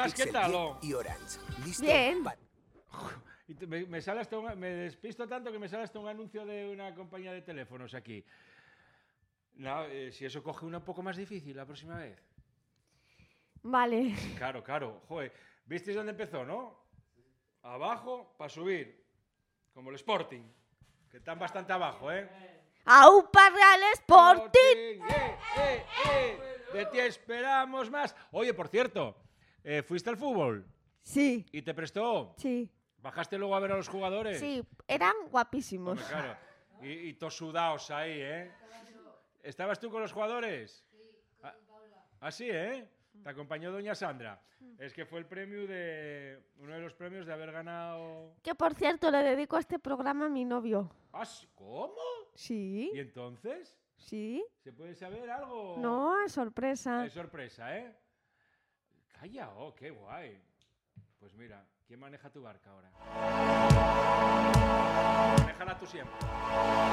buenas, ¿qué tal? y Orange. ¿Listo? Bien. Y me despisto tanto que me sale hasta un anuncio de una compañía de teléfonos aquí. No, si eso coge una un poco más difícil la próxima vez. Vale. Claro. Joder, ¿visteis dónde empezó, no? Abajo para subir. Como el Sporting. Que están bastante abajo, ¿eh? ¡Aupa Real Sporting! De ti esperamos más. Oye, por cierto, ¿fuiste al fútbol? Sí, ¿Y te prestó? sí. ¿Bajaste luego a ver a los jugadores? Sí, eran guapísimos. Hombre, claro. Y todos sudados ahí, ¿eh? ¿Estabas tú con los jugadores? Sí, con Paula. ¿Ah, sí, eh? Te acompañó doña Sandra. Es que fue el premio uno de los premios de haber ganado... Que por cierto, le dedico este programa a mi novio. ¿Ah, cómo? Sí, ¿Y entonces? sí. ¿Se puede saber algo? No, es sorpresa. Es sorpresa, ¿eh? Calla, oh, qué guay. Pues mira, ¿quién maneja tu barca ahora? Manéjala tú siempre.